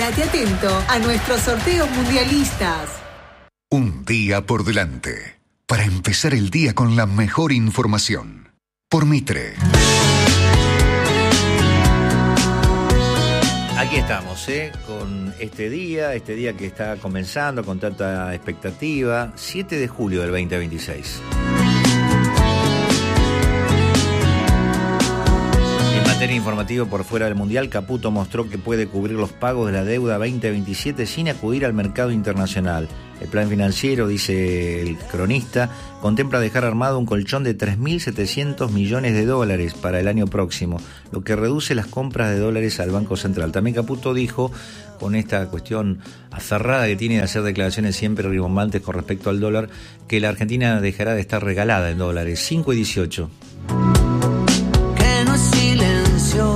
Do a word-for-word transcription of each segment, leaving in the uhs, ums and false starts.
Quédate atento a nuestros sorteos mundialistas. Un día por delante, para empezar el día con la mejor información. Por Mitre. Aquí estamos, ¿eh? Con este día, este día que está comenzando con tanta expectativa, siete de julio del veinte veintiséis. En materia informativa por fuera del Mundial, Caputo mostró que puede cubrir los pagos de la deuda veinte veintisiete sin acudir al mercado internacional. El plan financiero, dice el cronista, contempla dejar armado un colchón de tres mil setecientos millones de dólares para el año próximo, lo que reduce las compras de dólares al Banco Central. También Caputo dijo, con esta cuestión aferrada que tiene de hacer declaraciones siempre rimbombantes con respecto al dólar, que la Argentina dejará de estar regalada en dólares. cinco y dieciocho. Que no es silencio.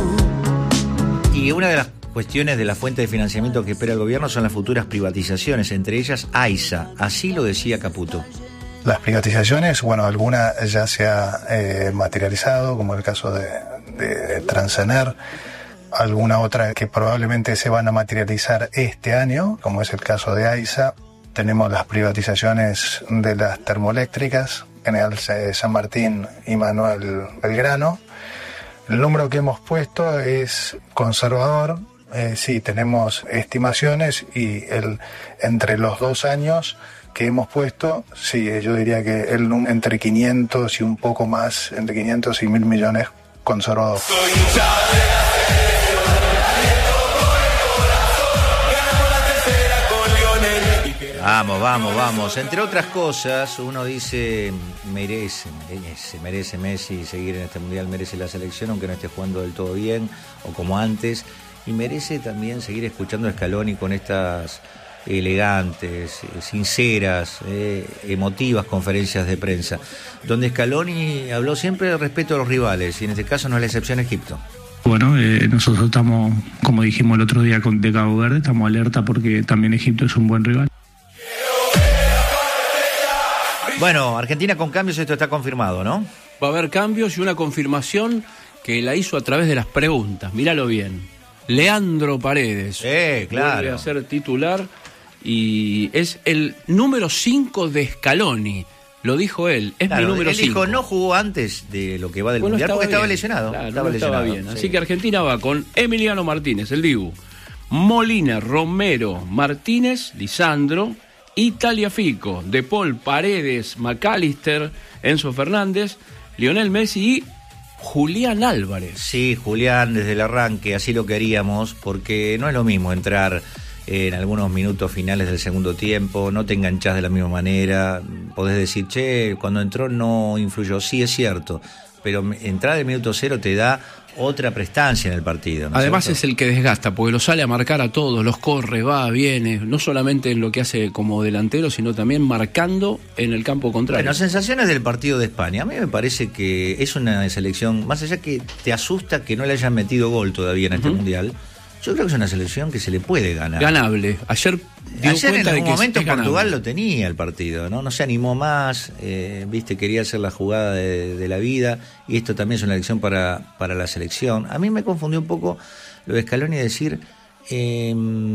Y una de las cuestiones de la fuente de financiamiento que espera el gobierno son las futuras privatizaciones, entre ellas AISA, así lo decía Caputo. Las privatizaciones, bueno, alguna ya se ha eh, materializado, como el caso de, de Transener, alguna otra que probablemente se van a materializar este año, como es el caso de AISA. Tenemos las privatizaciones de las termoeléctricas, General San Martín y Manuel Belgrano. El número que hemos puesto es conservador. Eh, sí, tenemos estimaciones y el entre los dos años que hemos puesto, sí, yo diría que el entre quinientos y un poco más, entre quinientos y mil millones conservador. Vamos, vamos, vamos. Entre otras cosas, uno dice, merece, merece, merece Messi seguir en este Mundial, merece la selección, aunque no esté jugando del todo bien, o como antes, y merece también seguir escuchando a Scaloni con estas elegantes, sinceras, eh, emotivas conferencias de prensa, donde Scaloni habló siempre del respeto a los rivales, y en este caso no es la excepción Egipto. Bueno, eh, nosotros estamos, como dijimos el otro día con, de Cabo Verde, estamos alerta porque también Egipto es un buen rival. Bueno, Argentina con cambios, esto está confirmado, ¿no? Va a haber cambios y una confirmación que la hizo a través de las preguntas. Míralo bien. Leandro Paredes. Eh, claro. Vuelve a ser titular y es el número cinco de Scaloni. Lo dijo él, es claro, mi número cinco. Él dijo, no jugó antes de lo que va del bueno, Mundial porque bien. estaba lesionado. Claro, estaba no lesionado, estaba bien. sí. Así que Argentina va con Emiliano Martínez, el Dibu, Molina, Romero, Martínez, Lisandro, Italia Fico, De Paul, Paredes, McAllister, Enzo Fernández, Lionel Messi y Julián Álvarez. Sí, Julián, desde el arranque, así lo queríamos, porque no es lo mismo entrar en algunos minutos finales del segundo tiempo, no te enganchás de la misma manera, podés decir, che, cuando entró no influyó, sí es cierto, pero entrar del minuto cero te da otra prestancia en el partido, ¿no? Además ¿cierto? Es el que desgasta, porque lo sale a marcar a todos, los corre, va, viene, no solamente en lo que hace como delantero, sino también marcando en el campo contrario. Bueno, sensaciones del partido de España. A mí me parece que es una selección, más allá que te asusta que no le hayan metido gol todavía en este uh-huh. Mundial, yo creo que es una selección que se le puede ganar. Ganable. Ayer dio Ayer cuenta en algún de que momento es Portugal ganable. lo tenía el partido, ¿no? No se animó más, eh, viste, quería hacer la jugada de, de la vida, y esto también es una lección para, para la selección. A mí me confundió un poco lo de Scaloni decir, eh,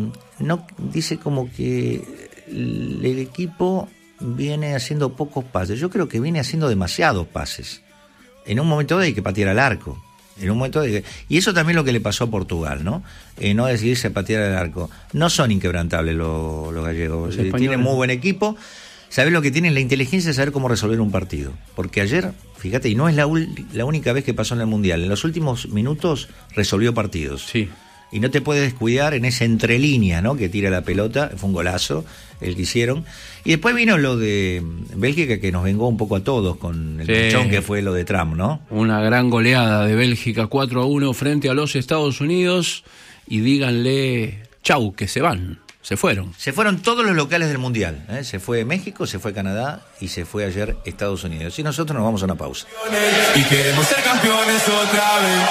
no, dice como que el, el equipo viene haciendo pocos pases. Yo creo que viene haciendo demasiados pases. En un momento hay que patear al arco. En un momento de... Y eso también es lo que le pasó a Portugal, ¿no? Eh, no decidirse a patear al arco. No son inquebrantables los, los gallegos. Los tienen muy buen equipo. ¿Sabés lo que tienen? La inteligencia de saber cómo resolver un partido. Porque ayer, fíjate, y no es la, ul- la única vez que pasó en el Mundial. En los últimos minutos resolvió partidos. Sí. Y no te puedes descuidar en esa entrelínea, ¿no? Que tira la pelota, fue un golazo el que hicieron. Y después vino lo de Bélgica, que nos vengó un poco a todos con el manchón sí. que fue lo de Trump, ¿no? Una gran goleada de Bélgica, cuatro a uno frente a los Estados Unidos. Y díganle, chau, que se van, se fueron. Se fueron todos los locales del Mundial, ¿eh? Se fue México, se fue Canadá y se fue ayer Estados Unidos. Y nosotros nos vamos a una pausa. Y queremos ser campeones otra vez.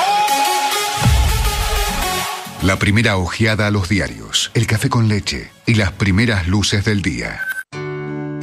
La primera ojeada a los diarios, el café con leche y las primeras luces del día.